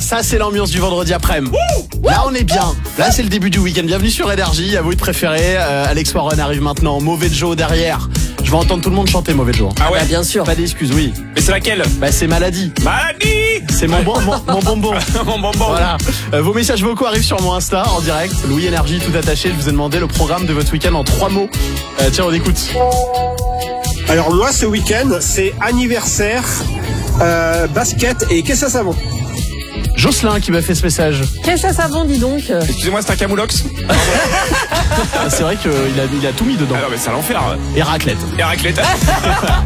ça c'est l'ambiance du vendredi après-midi. Là on est bien. Là c'est le début du week-end. Bienvenue sur Énergie. À vous de préférer. Alex Warren arrive maintenant. Mauvais Joe derrière. Je vais entendre tout le monde chanter Mauvais Joe. Ah ouais, Bah, bien sûr. Pas d'excuses, oui. mais c'est laquelle? Bah c'est Maladie. Maladie. C'est mon bonbon. Mon bonbon. Voilà. Vos messages vocaux arrivent sur mon Insta en direct. Louis Énergie tout attaché. Je vous ai demandé le programme de votre week-end en 3 mots. Tiens, on écoute. Alors moi ce week-end c'est anniversaire, basket et caisse à savon. Jocelyn qui m'a fait ce message. Qu'est-ce que ça savon, dis donc. Excusez-moi, c'est un camoulox. C'est vrai qu'il a tout mis dedans. Ah non, mais c'est à l'enfer. Et raclette. Et raclette.